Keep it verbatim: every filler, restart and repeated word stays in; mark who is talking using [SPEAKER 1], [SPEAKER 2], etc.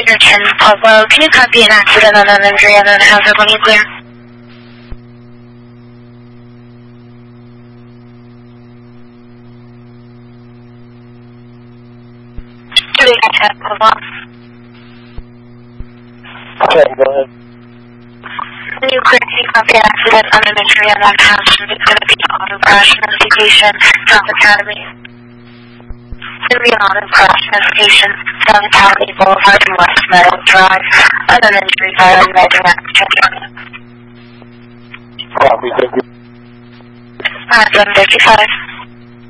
[SPEAKER 1] Cedar ten Pueblo. Can you copy an accident and an injury and then hazard when you clear? Cedar ten Pueblo.
[SPEAKER 2] Okay, go ahead.
[SPEAKER 1] When you clear, can you copy an accident and an injury and then hazard? It's going to be an auto crash investigation, South Academy. It's going to be an auto crash investigation, South Academy Boulevard and West Meadow Drive, and an injury file and measure accident.
[SPEAKER 2] Copy, thank you.
[SPEAKER 1] At seven fifty-five.